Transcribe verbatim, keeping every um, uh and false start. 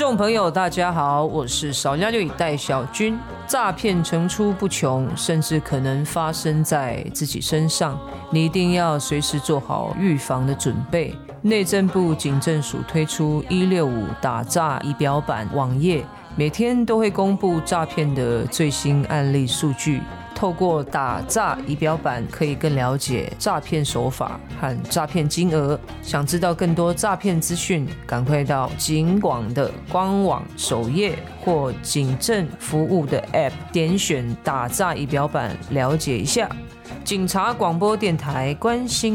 众朋友大家好，我是少量绿戴小军。诈骗层出不穷，甚至可能发生在自己身上，你一定要随时做好预防的准备。内政部警政署推出一六五打诈仪表板网页，每天都会公布诈骗的最新案例数据。透过打诈仪表板，可以更了解诈骗手法和诈骗金额。想知道更多诈骗资讯，赶快到警广的官网首页或警政服务的 App 点选打诈仪表板了解一下。警察广播电台关心